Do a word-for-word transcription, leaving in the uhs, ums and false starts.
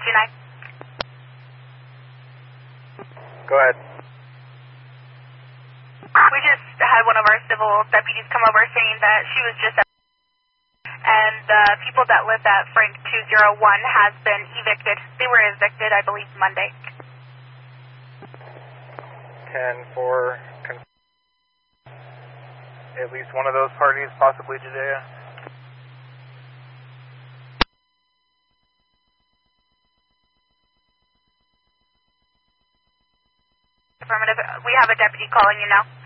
two nine. Go ahead. We just had one of our civil deputies come over saying that she was just at, and the people that lived at Frank two oh one has been evicted. They were evicted, I believe, Monday. ten four, at least one of those parties, possibly Judea. Affirmative. We have a deputy calling you now.